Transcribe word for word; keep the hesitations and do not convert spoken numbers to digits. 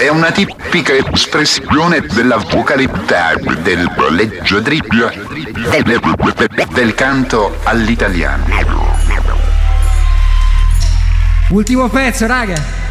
è una tipica espressione della vocalità, del leggiadribbio e del canto all'italiano. Ultimo pezzo, raga.